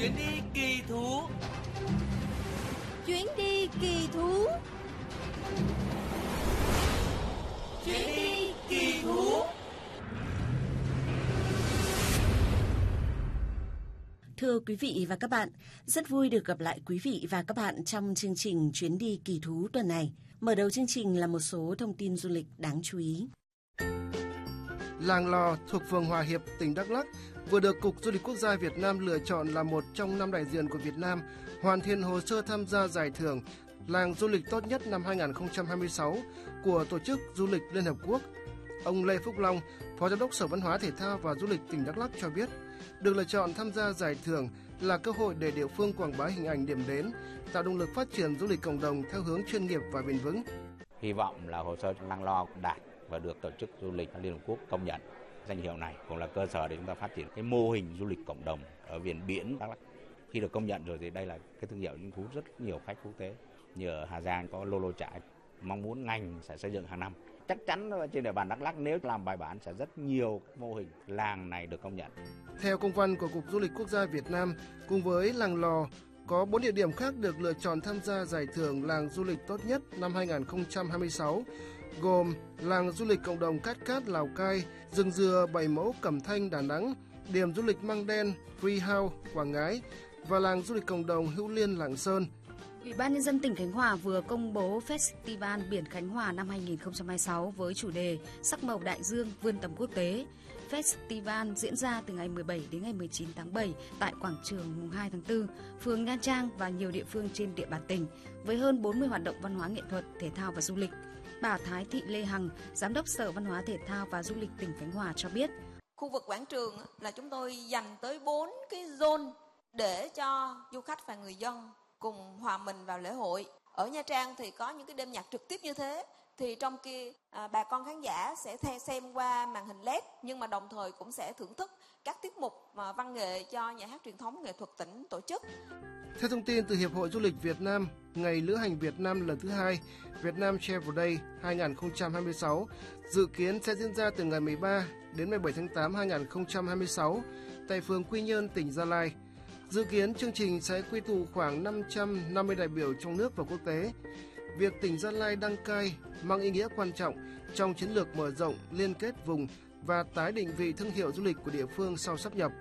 Chuyến đi kỳ thú. Chuyến đi kỳ thú. Chuyến đi kỳ thú. Thưa quý vị và các bạn, rất vui được gặp lại quý vị và các bạn trong chương trình Chuyến đi kỳ thú tuần này. Mở đầu chương trình là một số thông tin du lịch đáng chú ý. Làng Lò thuộc phường Hòa Hiệp, tỉnh Đắk Lắk vừa được Cục Du lịch Quốc gia Việt Nam lựa chọn là một trong 5 đại diện của Việt Nam hoàn thiện hồ sơ tham gia giải thưởng Làng Du lịch tốt nhất năm 2026 của Tổ chức Du lịch Liên Hợp Quốc. Ông Lê Phúc Long, Phó Giám đốc Sở Văn hóa Thể thao và Du lịch tỉnh Đắk Lắk cho biết, được lựa chọn tham gia giải thưởng là cơ hội để địa phương quảng bá hình ảnh điểm đến, tạo động lực phát triển du lịch cộng đồng theo hướng chuyên nghiệp và bền vững. Hy vọng là hồ sơ Làng Lò đạt và được Tổ chức Du lịch Liên Hợp Quốc công nhận. Danh hiệu này cũng là cơ sở để chúng ta phát triển cái mô hình du lịch cộng đồng ở biển Đắk Lắk. Khi được công nhận rồi thì đây là cái thương hiệu thu hút rất nhiều khách quốc tế. Như ở Hà Giang có Lô Lô Trại, mong muốn ngành sẽ xây dựng hàng năm. Chắc chắn trên địa bàn Đắk Lắk nếu làm bài bản sẽ rất nhiều mô hình làng này được công nhận. Theo công văn của Cục Du lịch Quốc gia Việt Nam, cùng với Làng Lò, có 4 địa điểm khác được lựa chọn tham gia giải thưởng Làng Du lịch tốt nhất năm 2026, gồm Làng Du lịch Cộng đồng Cát Cát Lào Cai, Rừng Dừa Bảy Mẫu Cẩm Thanh Đà Nẵng, Điểm Du lịch Măng Đen Free House Quảng Ngãi và Làng Du lịch Cộng đồng Hữu Liên Lạng Sơn. Ủy ban Nhân dân tỉnh Khánh Hòa vừa công bố Festival Biển Khánh Hòa năm 2026 với chủ đề Sắc màu đại dương vươn tầm quốc tế. Festival diễn ra từ ngày 17 đến ngày 19 tháng 7 tại quảng trường mùng 2 tháng 4, phường Nha Trang và nhiều địa phương trên địa bàn tỉnh, với hơn 40 hoạt động văn hóa nghệ thuật, thể thao và du lịch. Bà Thái Thị Lê Hằng, Giám đốc Sở Văn hóa Thể thao và Du lịch tỉnh Khánh Hòa cho biết. Khu vực quảng trường là chúng tôi dành tới 4 cái zone để cho du khách và người dân cùng hòa mình vào lễ hội. Ở Nha Trang thì có những cái đêm nhạc trực tiếp như thế, thì trong kia bà con khán giả sẽ xem qua màn hình LED, nhưng mà đồng thời cũng sẽ thưởng thức các tiết mục văn nghệ do Nhà hát Truyền thống Nghệ thuật tỉnh tổ chức. Theo thông tin từ Hiệp hội Du lịch Việt Nam, Ngày Lữ hành Việt Nam lần thứ 2, Việt Nam Travel Day 2026 dự kiến sẽ diễn ra từ ngày 13 đến 17 tháng 8 2026 tại phường Quy Nhơn, tỉnh Gia Lai. Dự kiến chương trình sẽ quy tụ khoảng 550 đại biểu trong nước và quốc tế. Việc tỉnh Gia Lai đăng cai mang ý nghĩa quan trọng trong chiến lược mở rộng, liên kết vùng và tái định vị thương hiệu du lịch của địa phương sau sáp nhập.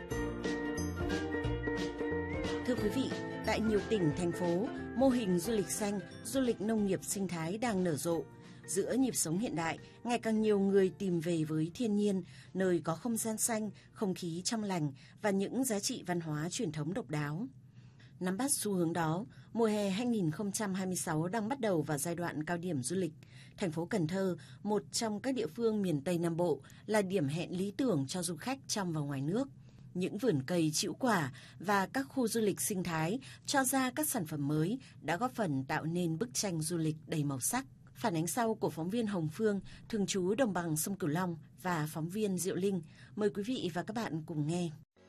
Thưa quý vị, tại nhiều tỉnh, thành phố, mô hình du lịch xanh, du lịch nông nghiệp sinh thái đang nở rộ. Giữa nhịp sống hiện đại, ngày càng nhiều người tìm về với thiên nhiên, nơi có không gian xanh, không khí trong lành và những giá trị văn hóa truyền thống độc đáo. Nắm bắt xu hướng đó, mùa hè 2026 đang bắt đầu vào giai đoạn cao điểm du lịch. Thành phố Cần Thơ, một trong các địa phương miền Tây Nam Bộ, là điểm hẹn lý tưởng cho du khách trong và ngoài nước. Những vườn cây trĩu quả và các khu du lịch sinh thái cho ra các sản phẩm mới đã góp phần tạo nên bức tranh du lịch đầy màu sắc. Phản ánh sau của phóng viên Hồng Phương, thường trú đồng bằng sông Cửu Long và phóng viên Diệu Linh. Mời quý vị và các bạn cùng nghe.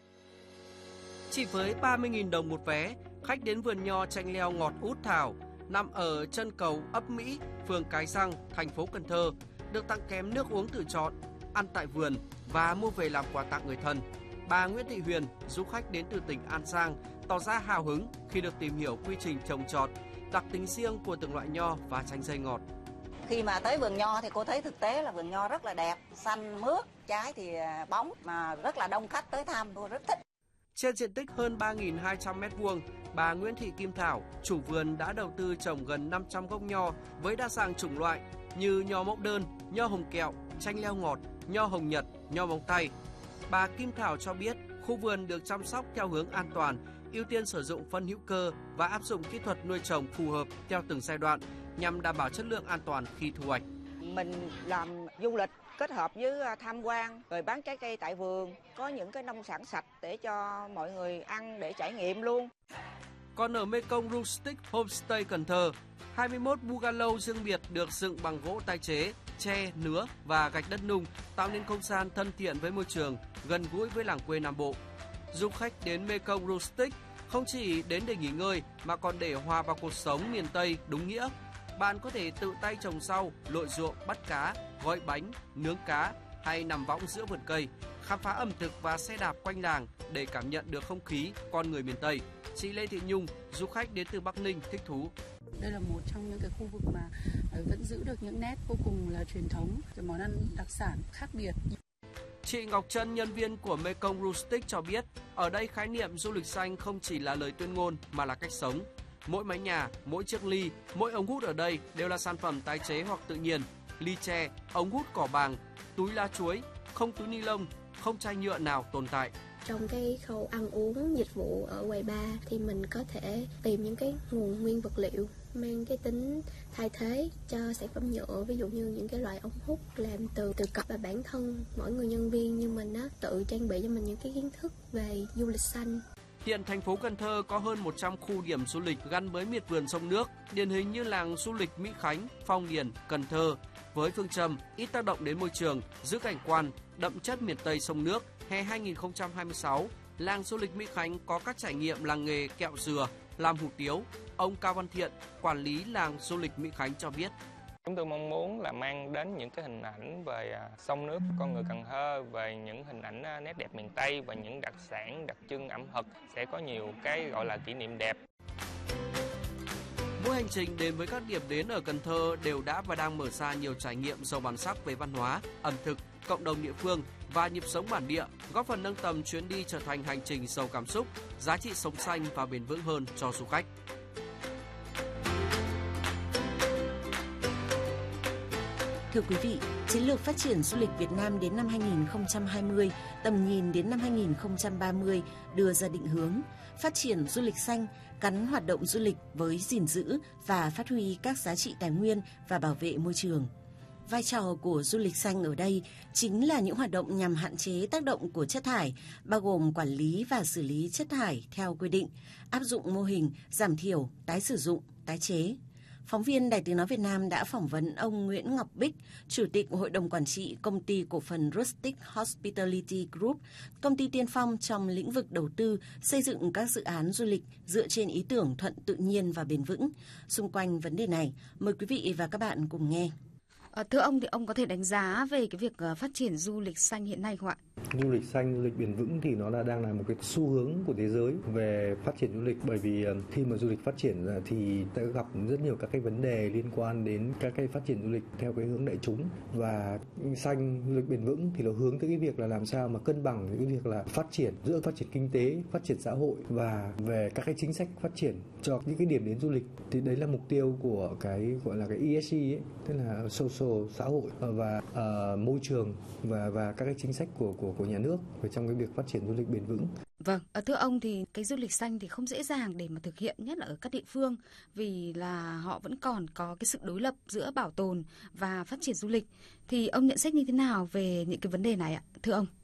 Chỉ với 30.000 đồng một vé, khách đến vườn nho chanh leo ngọt út thảo nằm ở chân cầu ấp Mỹ, phường Cái Răng, thành phố Cần Thơ, được tặng kèm nước uống tự chọn, ăn tại vườn và mua về làm quà tặng người thân. Bà Nguyễn Thị Huyền, du khách đến từ tỉnh An Giang, tỏ ra hào hứng khi được tìm hiểu quy trình trồng trọt, đặc tính riêng của từng loại nho và chanh dây ngọt. Khi mà tới vườn nho thì cô thấy thực tế là vườn nho rất là đẹp, xanh mướt, trái thì bóng mà rất là đông khách tới thăm, cô rất thích. Trên diện tích hơn 3.200 m2, bà Nguyễn Thị Kim Thảo, chủ vườn đã đầu tư trồng gần 500 gốc nho với đa dạng chủng loại như nho mẫu đơn, nho hồng kẹo, chanh leo ngọt, nho hồng nhật, nho móng tay. Bà Kim Thảo cho biết khu vườn được chăm sóc theo hướng an toàn, ưu tiên sử dụng phân hữu cơ và áp dụng kỹ thuật nuôi trồng phù hợp theo từng giai đoạn nhằm đảm bảo chất lượng an toàn khi thu hoạch. Mình làm du lịch kết hợp với tham quan rồi bán trái cây tại vườn, có những cái nông sản sạch để cho mọi người ăn để trải nghiệm luôn. Còn ở Mekong Rustic Homestay Cần Thơ, 21 bungalow riêng biệt được dựng bằng gỗ tái chế, tre, nứa và gạch đất nung, tạo nên không gian thân thiện với môi trường, gần gũi với làng quê Nam Bộ. Du khách đến Mekong Rustic không chỉ đến để nghỉ ngơi mà còn để hòa vào cuộc sống miền Tây đúng nghĩa. Bạn có thể tự tay trồng rau, lội ruộng, bắt cá, gói bánh, nướng cá hay nằm võng giữa vườn cây, khám phá ẩm thực và xe đạp quanh làng để cảm nhận được không khí con người miền Tây. Chị Lê Thị Nhung, du khách đến từ Bắc Ninh thích thú. Đây là một trong những cái khu vực mà vẫn giữ được những nét vô cùng là truyền thống, rồi món ăn đặc sản khác biệt. Chị Ngọc Trân, nhân viên của Mekong Rustic cho biết, ở đây khái niệm du lịch xanh không chỉ là lời tuyên ngôn mà là cách sống. Mỗi mái nhà, mỗi chiếc ly, mỗi ống hút ở đây đều là sản phẩm tái chế hoặc tự nhiên. Ly tre, ống hút cỏ bàng, túi lá chuối, không túi ni lông, không chai nhựa nào tồn tại. Trong cái khâu ăn uống dịch vụ ở quầy bar thì mình có thể tìm những cái nguồn nguyên vật liệu mang cái tính thay thế cho sản phẩm nhựa, ví dụ như những cái loại ống hút làm từ cọc, và bản thân mỗi người nhân viên như mình á tự trang bị cho mình những cái kiến thức về du lịch xanh. Hiện thành phố Cần Thơ có hơn 100 khu điểm du lịch gắn với miệt vườn sông nước, điển hình như làng du lịch Mỹ Khánh, Phong Điền, Cần Thơ với phương châm ít tác động đến môi trường, giữ cảnh quan, đậm chất miền Tây sông nước. Hè 2026, làng du lịch Mỹ Khánh có các trải nghiệm làng nghề kẹo dừa, làm hủ tiếu. Ông Cao Văn Thiện, quản lý làng du lịch Mỹ Khánh cho biết. Chúng tôi mong muốn là mang đến những cái hình ảnh về sông nước, con người Cần Thơ, về những hình ảnh nét đẹp miền Tây và những đặc sản, đặc trưng ẩm thực, sẽ có nhiều cái gọi là kỷ niệm đẹp. Mỗi hành trình đến với các điểm đến ở Cần Thơ đều đã và đang mở ra nhiều trải nghiệm giàu bản sắc về văn hóa, ẩm thực, cộng đồng địa phương và nhịp sống bản địa, góp phần nâng tầm chuyến đi trở thành hành trình giàu cảm xúc, giá trị sống xanh và bền vững hơn cho du khách. Thưa quý vị, chiến lược phát triển du lịch Việt Nam đến năm 2020, tầm nhìn đến năm 2030 đưa ra định hướng phát triển du lịch xanh, gắn hoạt động du lịch với gìn giữ và phát huy các giá trị tài nguyên và bảo vệ môi trường. Vai trò của du lịch xanh ở đây chính là những hoạt động nhằm hạn chế tác động của chất thải, bao gồm quản lý và xử lý chất thải theo quy định, áp dụng mô hình giảm thiểu, tái sử dụng, tái chế. Phóng viên Đài Tiếng nói Việt Nam đã phỏng vấn ông Nguyễn Ngọc Bích, Chủ tịch Hội đồng Quản trị Công ty Cổ phần Rustic Hospitality Group, công ty tiên phong trong lĩnh vực đầu tư, xây dựng các dự án du lịch dựa trên ý tưởng thuận tự nhiên và bền vững. Xung quanh vấn đề này, mời quý vị và các bạn cùng nghe. Thưa ông, thì ông có thể đánh giá về cái việc phát triển du lịch xanh hiện nay không ạ? Du lịch xanh, du lịch bền vững thì nó đang là một cái xu hướng của thế giới về phát triển du lịch, bởi vì khi mà du lịch phát triển thì sẽ gặp rất nhiều các cái vấn đề liên quan đến các cái phát triển du lịch theo cái hướng đại chúng, và xanh, du lịch bền vững thì nó hướng tới cái việc là làm sao mà cân bằng cái việc là phát triển giữa phát triển kinh tế, phát triển xã hội và về các cái chính sách phát triển cho những cái điểm đến du lịch. Thì đấy là mục tiêu của cái gọi là cái ESG ấy, tức là social, xã hội và môi trường và các cái chính sách của nhà nước về trong cái việc phát triển du lịch bền vững. Vâng, thưa ông, thì cái du lịch xanh thì không dễ dàng để mà thực hiện, nhất là ở các địa phương, vì là họ vẫn còn có cái sự đối lập giữa bảo tồn và phát triển du lịch. Thì ông nhận xét như thế nào về những cái vấn đề này ạ, thưa ông?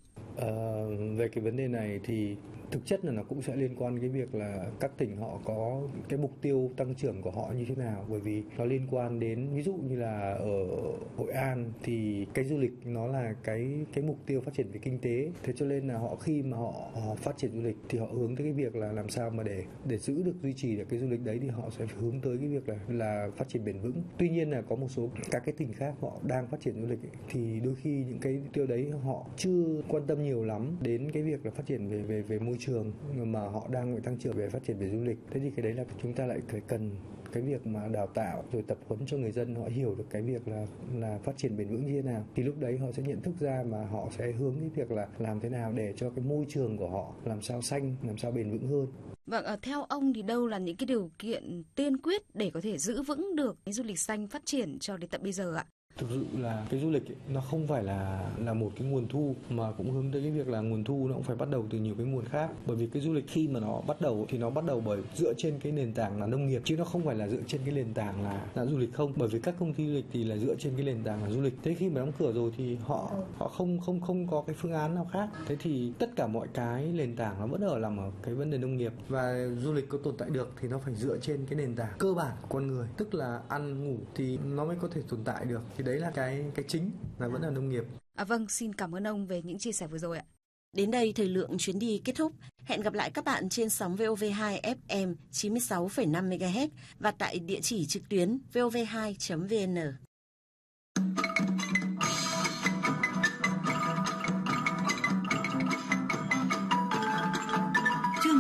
Về cái vấn đề này thì thực chất là nó cũng sẽ liên quan cái việc là các tỉnh họ có cái mục tiêu tăng trưởng của họ như thế nào, bởi vì nó liên quan đến, ví dụ như là ở Hội An thì cái du lịch nó là cái mục tiêu phát triển về kinh tế, thế cho nên là họ khi mà họ phát triển du lịch thì họ hướng tới cái việc là làm sao mà để giữ được, duy trì được cái du lịch đấy thì họ sẽ hướng tới cái việc là phát triển bền vững. Tuy nhiên là có một số các cái tỉnh khác họ đang phát triển du lịch thì đôi khi những cái mục tiêu đấy họ chưa quan tâm nhiều lắm đến cái việc là phát triển về môi trường, mà họ đang tăng trưởng về phát triển về du lịch. Thế thì cái đấy là chúng ta lại phải cần cái việc mà đào tạo rồi tập huấn cho người dân họ hiểu được cái việc là phát triển bền vững như thế nào, thì lúc đấy họ sẽ nhận thức ra mà họ sẽ hướng cái việc là làm thế nào để cho cái môi trường của họ làm sao xanh, làm sao bền vững hơn. Vâng, theo ông thì đâu là những cái điều kiện tiên quyết để có thể giữ vững được cái du lịch xanh phát triển cho đến tận bây giờ ạ? Thực sự là cái du lịch ấy, nó không phải là một cái nguồn thu, mà cũng hướng tới cái việc là nguồn thu nó cũng phải bắt đầu từ nhiều cái nguồn khác. Bởi vì cái du lịch khi mà nó bắt đầu thì nó bắt đầu bởi dựa trên cái nền tảng là nông nghiệp, chứ nó không phải là dựa trên cái nền tảng là du lịch không. Bởi vì các công ty du lịch thì là dựa trên cái nền tảng là du lịch. Thế khi mà đóng cửa rồi thì họ không có cái phương án nào khác. Thế thì tất cả mọi cái nền tảng nó vẫn nằm ở cái vấn đề nông nghiệp, và du lịch có tồn tại được thì nó phải dựa trên cái nền tảng cơ bản của con người, tức là ăn ngủ thì nó mới có thể tồn tại được. Thì đấy là cái chính là vẫn là nông nghiệp. Vâng, xin cảm ơn ông về những chia sẻ vừa rồi ạ. Đến đây thời lượng chuyến đi kết thúc. Hẹn gặp lại các bạn trên sóng VOV2 FM 96,5 MHz và tại địa chỉ trực tuyến vov2.vn.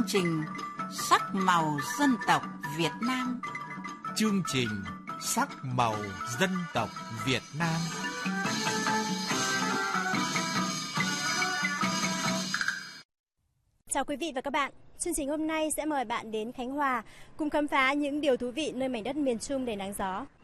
trình Sắc màu dân tộc Việt Nam. Chương trình Sắc màu dân tộc Việt Nam. Chào quý vị và các bạn. Chương trình hôm nay sẽ mời bạn đến Khánh Hòa cùng khám phá những điều thú vị nơi mảnh đất miền Trung đầy nắng gió.